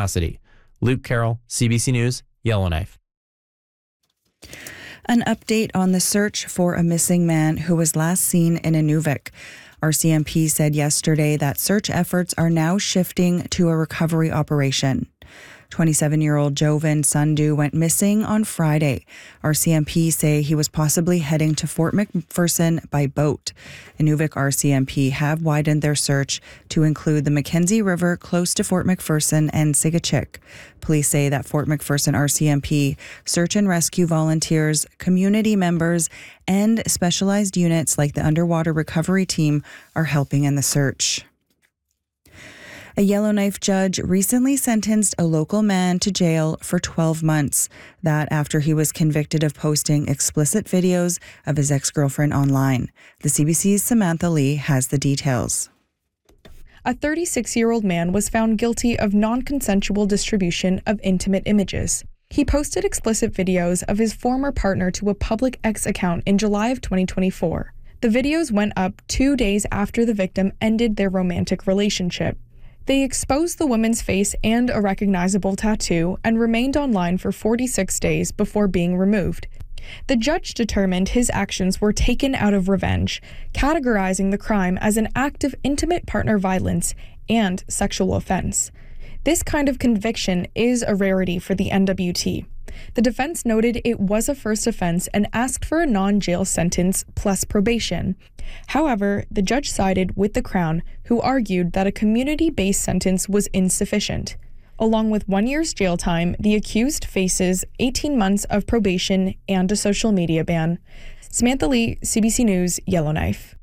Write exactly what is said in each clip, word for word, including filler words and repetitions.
capacity. Luke Carroll, C B C News, Yellowknife. An update on the search for a missing man who was last seen in Inuvik. R C M P said yesterday that search efforts are now shifting to a recovery operation. twenty-seven-year-old Jovan Sandhu went missing on Friday. R C M P say he was possibly heading to Fort McPherson by boat. Inuvik R C M P have widened their search to include the Mackenzie River close to Fort McPherson and Sigachik. Police say that Fort McPherson R C M P search and rescue volunteers, community members, and specialized units like the Underwater Recovery Team are helping in the search. A Yellowknife judge recently sentenced a local man to jail for twelve months. That after he was convicted of posting explicit videos of his ex-girlfriend online. The C B C's Samantha Lee has the details. A thirty-six-year-old man was found guilty of non-consensual distribution of intimate images. He posted explicit videos of his former partner to a public X account in July of twenty twenty-four. The videos went up two days after the victim ended their romantic relationship. They exposed the woman's face and a recognizable tattoo and remained online for forty-six days before being removed. The judge determined his actions were taken out of revenge, categorizing the crime as an act of intimate partner violence and sexual offense. This kind of conviction is a rarity for the N W T. The defense noted it was a first offense and asked for a non-jail sentence plus probation. However, the judge sided with the Crown, who argued that a community-based sentence was insufficient. Along with one year's jail time, the accused faces eighteen months of probation and a social media ban. Samantha Lee, C B C News, Yellowknife.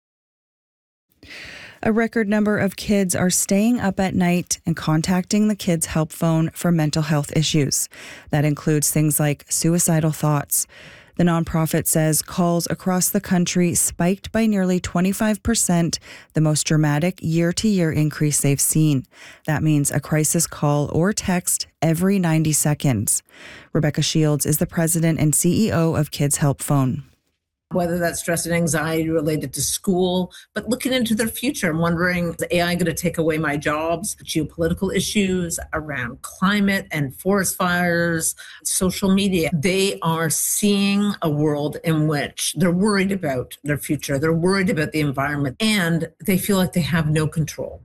A record number of kids are staying up at night and contacting the Kids Help Phone for mental health issues. That includes things like suicidal thoughts. The nonprofit says calls across the country spiked by nearly twenty-five percent, the most dramatic year-to-year increase they've seen. That means a crisis call or text every ninety seconds. Rebecca Shields is the president and C E O of Kids Help Phone. Whether that's stress and anxiety related to school, but looking into their future and wondering, is A I going to take away my jobs? Geopolitical issues around climate and forest fires, social media. They are seeing a world in which they're worried about their future. They're worried about the environment, and they feel like they have no control.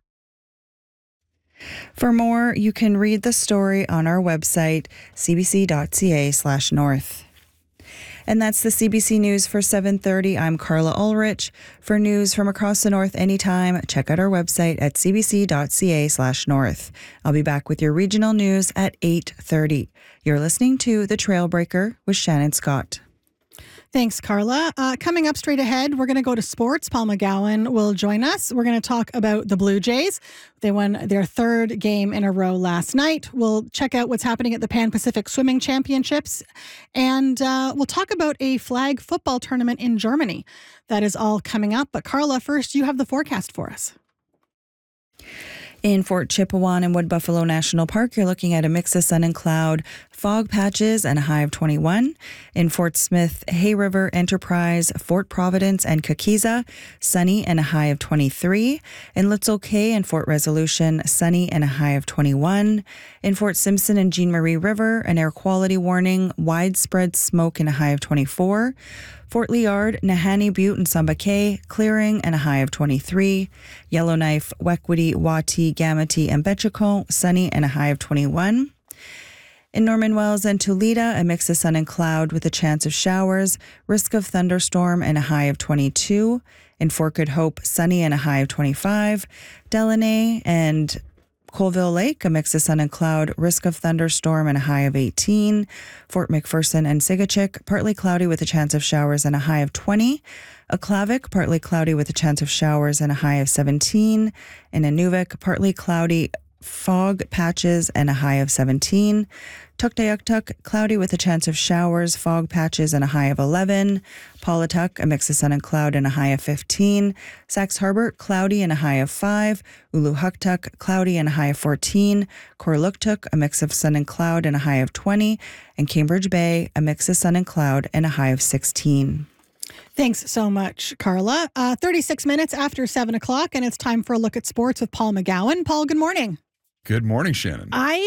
For more, you can read the story on our website, c b c dot c a slash north. And that's the C B C News for seven thirty. I'm Carla Ulrich. For news from across the north anytime, check out our website at c b c dot c a slash north. I'll be back with your regional news at eight thirty. You're listening to The Trailbreaker with Shannon Scott. Thanks, Carla. Uh, coming up straight ahead, we're going to go to sports. Paul McGowan will join us. We're going to talk about the Blue Jays. They won their third game in a row last night. We'll check out what's happening at the Pan Pacific Swimming Championships. And uh, we'll talk about a flag football tournament in Germany. That is all coming up. But Carla, first, you have the forecast for us. In Fort Chipewyan and Wood Buffalo National Park, you're looking at a mix of sun and cloud, fog patches, and a high of twenty-one. In Fort Smith, Hay River, Enterprise, Fort Providence, and Kakiza, sunny and a high of twenty-three. In Little Cay and Fort Resolution, sunny and a high of twenty-one. In Fort Simpson and Jean Marie River, an air quality warning, widespread smoke and a high of twenty-four. Fort Liard, Nahanni Butte, and Samba Cay, clearing and a high of twenty-three. Yellowknife, Wekwity, Wati, Gamity, and Betchicon, sunny and a high of twenty-one. In Norman Wells and Tulita, a mix of sun and cloud with a chance of showers, risk of thunderstorm and a high of twenty-two. In Fort Good Hope, sunny and a high of twenty-five. Delaney and Colville Lake, a mix of sun and cloud, risk of thunderstorm and a high of eighteen. Fort McPherson and Sigachik, partly cloudy with a chance of showers and a high of twenty. Aklavik, partly cloudy with a chance of showers and a high of seventeen. In Inuvik, partly cloudy, fog patches and a high of seventeen. Tuktoyaktuk, cloudy with a chance of showers, fog patches and a high of eleven. Paulatuk, a mix of sun and cloud and a high of fifteen. Sax Harbor, cloudy and a high of five. Uluhuktuk, cloudy and a high of fourteen. Korluktuk, a mix of sun and cloud and a high of twenty. And Cambridge Bay, a mix of sun and cloud and a high of sixteen. Thanks so much, Carla. Uh, thirty-six minutes after seven o'clock, and it's time for a look at sports with Paul McGowan. Paul, good morning. Good morning, Shannon. I